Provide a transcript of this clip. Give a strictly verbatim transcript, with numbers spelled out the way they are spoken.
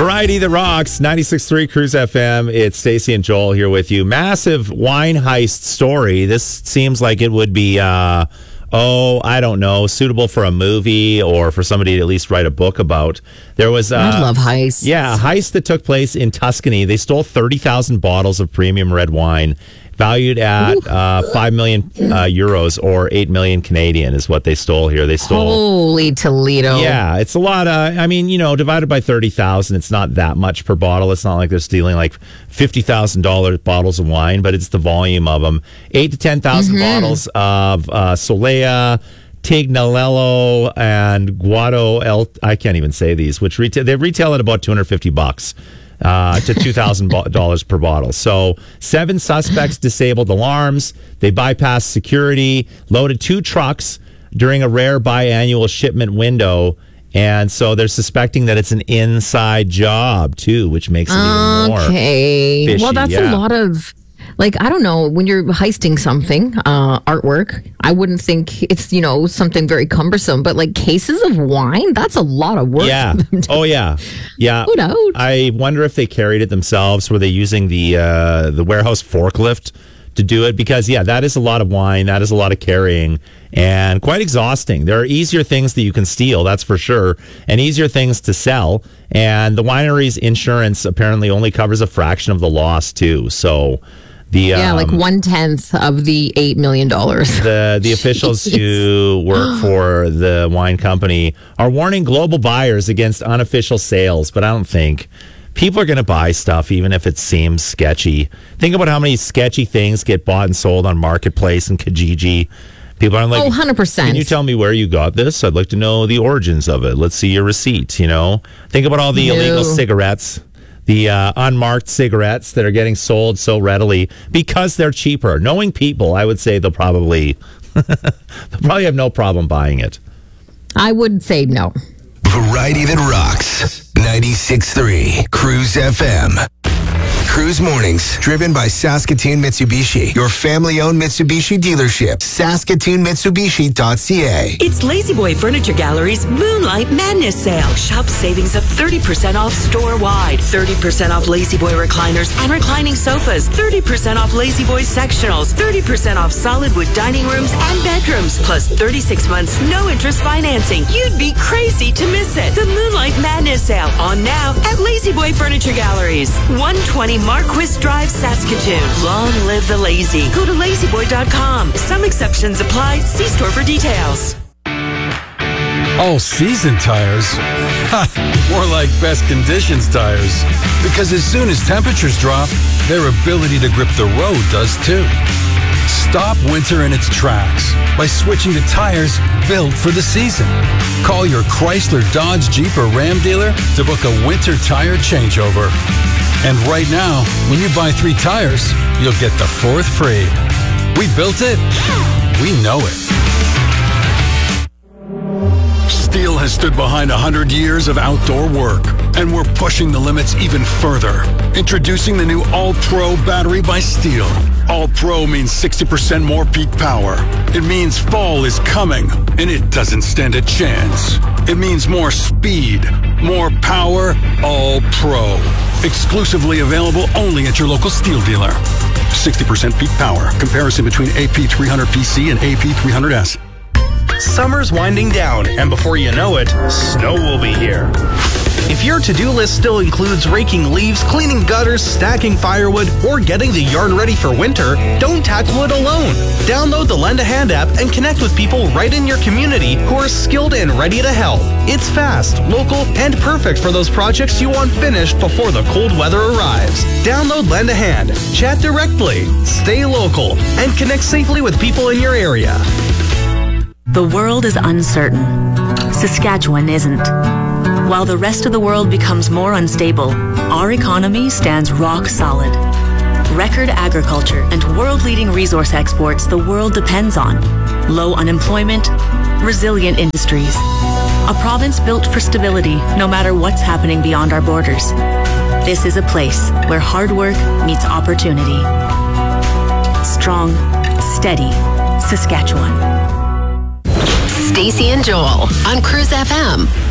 Variety that rocks, ninety-six point three Cruise F M. It's Stacey and Joel here with you. Massive wine heist story. This seems like it would be, uh, oh, I don't know, suitable for a movie or for somebody to at least write a book about. There was, uh, I love heists. Yeah, a heist that took place in Tuscany. They stole thirty thousand bottles of premium red wine, valued at uh, five million uh, euros or eight million Canadian is what they stole here. They stole. Holy Toledo. Yeah, it's a lot of, I mean, you know, divided by thirty thousand, it's not that much per bottle. It's not like they're stealing like fifty thousand dollars bottles of wine, but it's the volume of them. eight to ten thousand mm-hmm. bottles of uh, Solea, Tignanello, and Guado El, I can't even say these, which retail, they retail at about two hundred fifty bucks. Uh, to two thousand dollars per bottle. So seven suspects disabled alarms. They bypassed security, loaded two trucks during a rare biannual shipment window. And so they're suspecting that it's an inside job, too, which makes it even more okay. fishy. Well, that's yeah. a lot of... Like, I don't know, when you're heisting something, uh, artwork, I wouldn't think it's, you know, something very cumbersome. But, like, cases of wine, that's a lot of work. Yeah. For them to, oh, yeah. Yeah. Who knows? I wonder if they carried it themselves. Were they using the uh, the warehouse forklift to do it? Because, yeah, that is a lot of wine. That is a lot of carrying and quite exhausting. There are easier things that you can steal, that's for sure, and easier things to sell. And the winery's insurance apparently only covers a fraction of the loss, too. So... The, yeah, um, like one tenth of the eight million dollars. The the officials who work for the wine company are warning global buyers against unofficial sales, but I don't think people are going to buy stuff even if it seems sketchy. Think about how many sketchy things get bought and sold on Marketplace and Kijiji. People are like, oh, one hundred percent. Can you tell me where you got this? I'd like to know the origins of it. Let's see your receipt, you know? Think about all the no. illegal cigarettes. The uh, unmarked cigarettes that are getting sold so readily because they're cheaper. Knowing people, I would say they'll probably they'll probably have no problem buying it. I would say no. Variety that rocks. ninety-six point three Cruise F M. Cruise Mornings, driven by Saskatoon Mitsubishi, your family-owned Mitsubishi dealership, saskatoon mitsubishi dot c a. It's La-Z-Boy Furniture Gallery's Moonlight Madness Sale. Shop savings of thirty percent off store-wide, thirty percent off La-Z-Boy recliners and reclining sofas, thirty percent off La-Z-Boy sectionals, thirty percent off solid wood dining rooms and bedrooms, plus thirty-six months no-interest financing. You'd be crazy to miss it. The Moonlight Madness Sale on now at La-Z-Boy Furniture Galleries, one twenty Marquis Drive, Saskatoon. Long live the lazy. Go to lazy boy dot com. Some exceptions apply. See store for details. All season tires? Ha, more like best conditions tires. Because as soon as temperatures drop, their ability to grip the road does too. Stop winter in its tracks by switching to tires built for the season. Call your Chrysler, Dodge, Jeep, or Ram dealer to book a winter tire changeover. And right now, when you buy three tires, you'll get the fourth free. We built it. We know it. Steel has stood behind one hundred years of outdoor work, and we're pushing the limits even further. Introducing the new All-Pro battery by Steel. All-Pro means sixty percent more peak power. It means fall is coming, and it doesn't stand a chance. It means more speed, more power, All-Pro. Exclusively available only at your local Steel dealer. sixty percent peak power. Comparison between A P three hundred P C and A P three hundred S. Summer's winding down, and before you know it, snow will be here. If your to-do list still includes raking leaves, cleaning gutters, stacking firewood, or getting the yard ready for winter, don't tackle it alone. Download the Lend a Hand app and connect with people right in your community who are skilled and ready to help. It's fast, local, and perfect for those projects you want finished before the cold weather arrives. Download Lend a Hand, chat directly, stay local, and connect safely with people in your area. The world is uncertain. Saskatchewan isn't. While the rest of the world becomes more unstable, our economy stands rock solid. Record agriculture and world-leading resource exports the world depends on. Low unemployment, resilient industries. A province built for stability no matter what's happening beyond our borders. This is a place where hard work meets opportunity. Strong, steady Saskatchewan. Stacey and Joel on Cruise F M.